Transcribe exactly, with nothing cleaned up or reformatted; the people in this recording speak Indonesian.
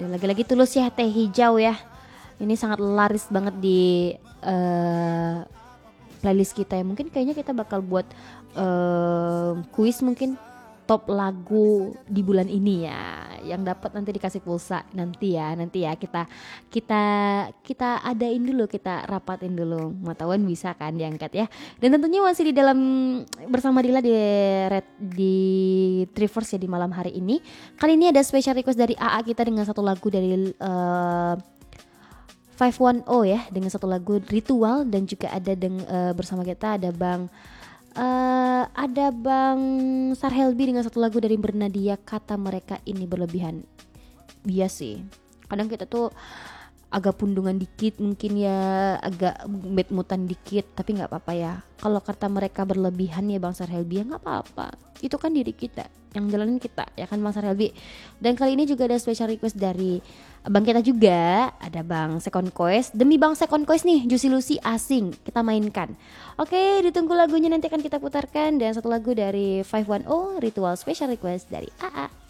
lagi-lagi Tulus ya, teh hijau ya. Ini sangat laris banget di uh, playlist kita ya. Mungkin kayaknya kita bakal buat uh, kuis mungkin top lagu di bulan ini ya, yang dapat nanti dikasih pulsa nanti ya, nanti ya kita kita kita adain dulu, kita rapatin dulu, mau tahuan bisa kan diangkat ya. Dan tentunya masih di dalam bersama Dila di Red di Trivers ya di malam hari ini. Kali ini ada special request dari A A kita dengan satu lagu dari uh, lima satu nol ya, dengan satu lagu Ritual, dan juga ada deng, uh, bersama kita ada Bang Uh, ada Bang Sarhelbi dengan satu lagu dari Bernadia, Kata Mereka Ini Berlebihan. Iya sih, kadang kita tuh agak pundungan dikit, mungkin ya agak mut-mutan dikit, tapi gak apa-apa ya. Kalau kata mereka berlebihan ya Bang Sarhelbi, ya gak apa-apa, itu kan diri kita, yang jalanin kita, ya kan Bang Sarhelbi. Dan kali ini juga ada special request dari Bang kita juga, ada Bang Second Quest. Demi Bang Second Quest nih, Juicy Lucy Asing kita mainkan. Oke, ditunggu lagunya, nanti akan kita putarkan. Dan satu lagu dari lima satu nol, Ritual, special request dari A A.